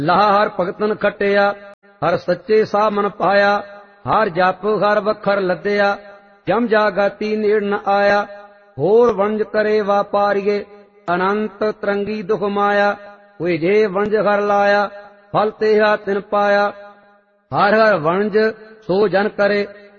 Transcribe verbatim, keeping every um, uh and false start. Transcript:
ਲਾਹ ਹਰ ਭਗਤਨ ਖਟਿਆ, ਹਰ ਸੱਚੇ ਸਾਹ ਮਨ ਪਾਇਆ। ਹਰ ਜਪ ਹਰ ਵਖਰ ਲੱਦਿਆ, ਜਮ ਜਾਗਾਤੀ ਨੇੜ ਨ ਆਇਆ। ਹੋਰ ਵਣਜ ਕਰੇ ਵਾਪਾਰੀਏ, ਅਨੰਤ ਤਰੰਗੀ ਦੁਖ ਮਾਇਆ। ਕੋਈ ਜੇ ਵਣਜ ਹਰ ਲਾਇਆ, ਫਲ ਤੇਹਾ ਤਿਨ ਪਾਇਆ। ਹਰ ਹਰ ਵਣਜ ਸੋ ਜਨ ਕਰੇ,